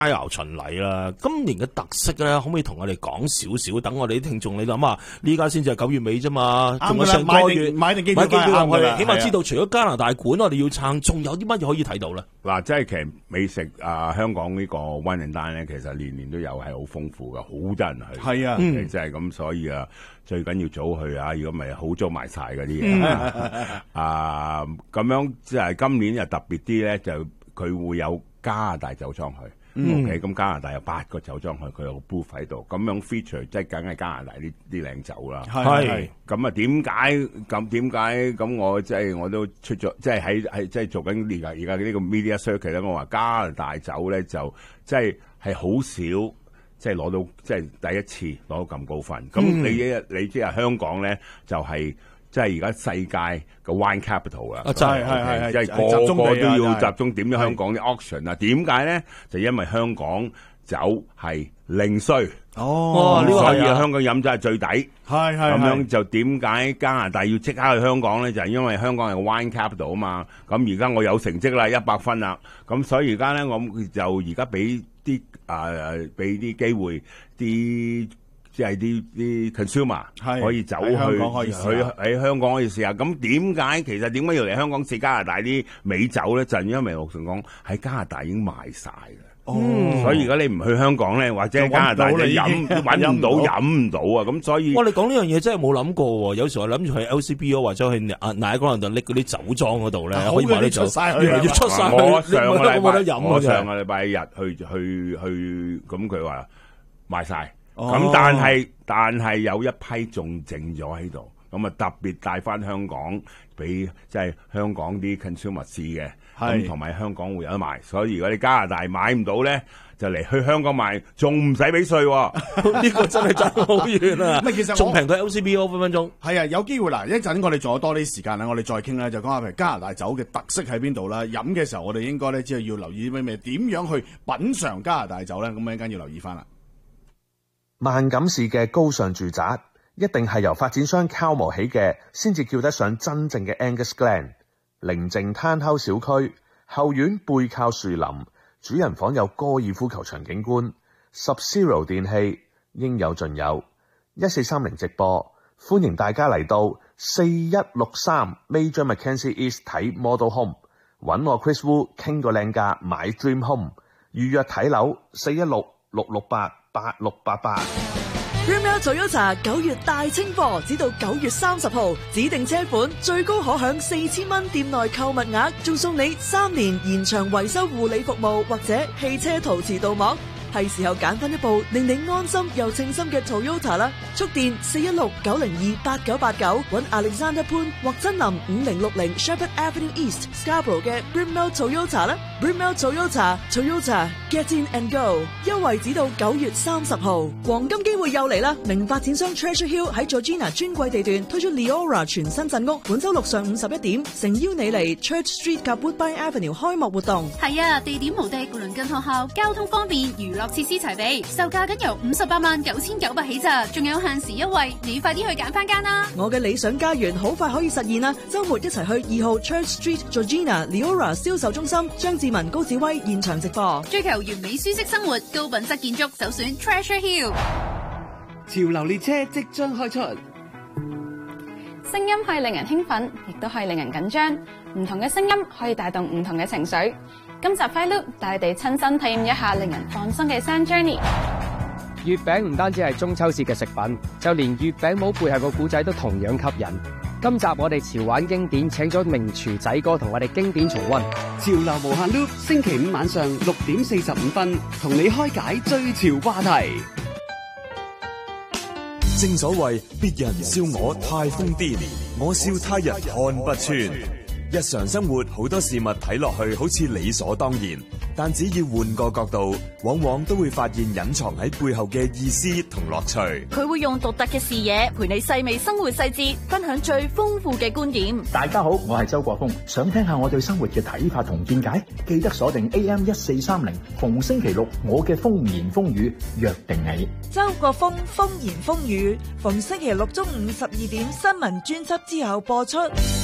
佳肴巡禮啦。今年嘅特色咧，可唔可以同我哋講少少？等我哋啲聽眾，你諗下，呢家先至係9月尾啫嘛，仲有成個月， 買定機票入去， 起碼知道除咗加拿大館我哋要撐，仲有啲乜嘢可以睇到咧？ 嗱，即係其實美食香港呢個 Wine and Dine 咧，其實年年都有，係好豐富嘅，好多人去。 係啊， 即係咁，所以最緊要早去啊！如果唔係好早賣晒嗰啲嘢。咁樣即係今年又特別啲咧，就佢會有加拿大酒莊去。OK， 咁加拿大有8個酒莊去，佢有個 booth 喺度，咁樣 feature 即係梗係加拿大啲靚酒啦。 係咁啊？點解咁？我即係我都出咗，即係喺即係做緊而家呢個 media circuit 咧。我話加拿大酒咧就即係好少，即係攞到即係第一次攞到咁高分。咁你即係香港咧就係。即係而家世界嘅 wine capital 啊， 真係即係個個都要集中點咗香港啲 auction 啊？點解咧？就因為香港酒係零稅， 呢個所以香港飲酒係最抵。 係咁樣就點解加拿大要即刻去香港咧？就係因為香港係 wine capital 啊嘛。咁而家我有成績啦，100分啦。咁所以而家咧，我就而家俾啲機會啲。即係啲 consumer 可以走去喺香港可以試下。咁點解要嚟香港試加拿大啲美酒咧？就係因為陸順講喺加拿大已經賣晒嘅。所以如果你唔去香港咧，或者加拿大就揾唔到飲唔到啊。咁所以我哋講呢樣嘢真係冇諗過。有時我諗住去 LCBO 或者去Niagara就拎嗰啲酒莊嗰度咧，可以買啲酒，越嚟越出晒去。 我上個禮拜日去，咁佢話賣晒。咁但係有一批仲剩咗喺度，咁啊特別帶翻香港俾即係香港啲 consumer 試嘅，咁同埋香港會有得賣。所以如果你加拿大買唔到咧，就嚟去香港買，仲唔使俾稅。 呢個真係爭好遠啊！ 其實仲平過 LCBO 分分鐘。 係啊，有機會嗱，一陣我哋仲有多啲時間啦，我哋再傾咧，就講下譬如加拿大酒嘅特色喺邊度啦。飲嘅時候我哋應該咧只係要留意啲咩？點樣去品嚐加拿大酒咧？咁一陣間要留意翻啦。 萬錦市嘅高尚住宅一定係由發展商敲磨起嘅，先至叫得上真正嘅 Angus Glen。寧靜攤口小區，後院背靠樹林，主人房有高爾夫球場景觀，Sub-Zero 電器應有盡有。1430直播，歡迎大家嚟到4163 Major Mackenzie East 睇 Model Home， 揾我 Chris Wu 傾個靚價買 Dream Home， 預約睇樓416-668-8688。 Brimell Toyota 9月大清貨，只到9月30號，指定車款最高可享4000蚊店內購物額，仲送你3年延長維修護理服務或者汽車陶瓷鍍膜。係時候揀翻一部令你安心又稱心嘅 Toyota 啦！速電416-902-8989，揾 Alexander 潘或真林5060 Shepherd Avenue East Scarborough 嘅 Brimell Toyota 啦。Brimell Toyota Get in and go， 優惠只到9月30號，黃金機會又嚟啦！名發展商 Treasure Hill 喺 Georgina 專櫃地段推出 Leora 全新鎮屋，本周六上午11點，誠邀你嚟 Church Street 及 Woodbine Avenue 開幕活動。 係啊，地點無敵，鄰近學校，交通方便，娛樂設施齊備，售價僅由589900起咋，仲有限時優惠，你快啲去揀翻間啦！ 我嘅理想家園好快可以實現啦！周末一齊去2號 Church Street Georgina Leora 銷售中心，張志文、高子威現場直播。 追求完美舒適生活，高品質建築，首選 Treasure Hill。 潮流列車即將開出， 聲音可以令人興奮，亦都可以令人緊張。唔同嘅聲音可以帶動唔同嘅情緒。今集 Fight Loop 帶你哋親身體驗一下令人放鬆嘅 Sound Journey。 月餅唔單止係中秋節嘅食品，就連月餅帽背後個故仔都同樣吸引。今集我哋潮玩經典請咗名廚仔哥同我哋經典重溫。 潮流無限 Loop 星期五晚上6點45分，同你開解最潮話題。 正所謂別人笑我太瘋癲，我笑他人看不穿。日常生活好多事物睇落去好似理所當然，但只要換個角度，往往都會發現隱藏喺背後嘅意思同樂趣。 佢會用獨特嘅視野陪你細微生活細節，分享最豐富嘅觀點。 大家好，我係周國峰，想聽下我對生活嘅睇法同見解，記得鎖定 AM1430，逢星期六我嘅風言風語約定你。 周國峰風言風語，逢星期六中午12點新聞專輯之後播出。